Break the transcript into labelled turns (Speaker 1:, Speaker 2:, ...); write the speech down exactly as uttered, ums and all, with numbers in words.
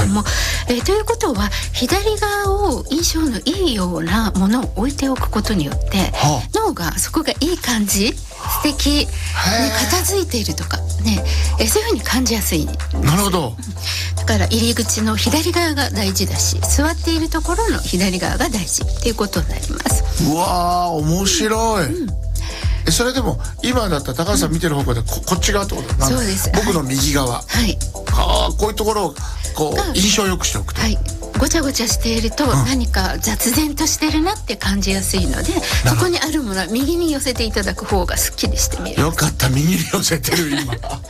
Speaker 1: も、えー、ということは左側を印象のいいようなものを置いておくことによって、はあ、脳がそこがいい感じ、素敵に片付いているとかね、えそういう風に感じやすい。
Speaker 2: なるほど。
Speaker 1: だから入り口の左側が大事だし、座っているところの左側が大事っていうことになります。
Speaker 2: うわー、面白い、うん、えそれでも今だったら高橋さん見てる方向で こ, こっち側ってことなんですか？そうです。僕の右側、はい、はあ、こういうところをこう印象よくしておくと、はい、
Speaker 1: ごちゃごちゃしていると何か雑然としてるなって感じやすいので、うん、そこにあるものは右に寄せていただく方がすっきりして見える。
Speaker 2: よかった、右に寄せてる今